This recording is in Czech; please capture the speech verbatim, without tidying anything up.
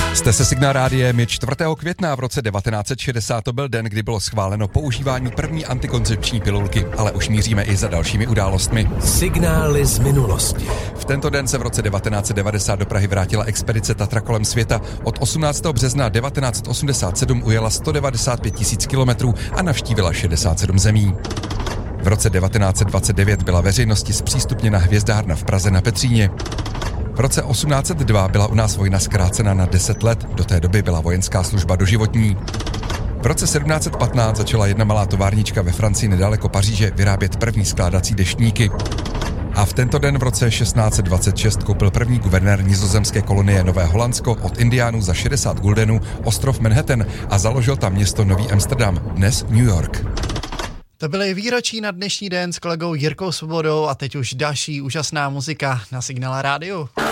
Jste se Signál rádiem, je čtvrtého května v roce devatenáct set šedesát, to byl den, kdy bylo schváleno používání první antikoncepční pilulky, ale už míříme i za dalšími událostmi. Signály z minulosti. V tento den se v roce devatenáct set devadesát do Prahy vrátila expedice Tatra kolem světa. Od osmnáctého března devatenáct set osmdesát sedm ujela sto devadesát pět tisíc kilometrů a navštívila šedesát sedm zemí. V roce devatenáct set dvacet devět byla veřejnosti zpřístupněna hvězdárna v Praze na Petříně. V roce osmnáct set dva byla u nás vojna zkrácena na deset let, do té doby byla vojenská služba doživotní. V roce sedmnáct set patnáct začala jedna malá továrnička ve Francii nedaleko Paříže vyrábět první skládací deštníky. A v tento den v roce šestnáct set dvacet šest koupil první guvernér nizozemské kolonie Nové Holandsko od indiánů za šedesát guldenů ostrov Manhattan a založil tam město Nový Amsterdam, dnes New York. To byly výročí na dnešní den s kolegou Jirkou Svobodou a teď už další úžasná muzika na Signál rádiu.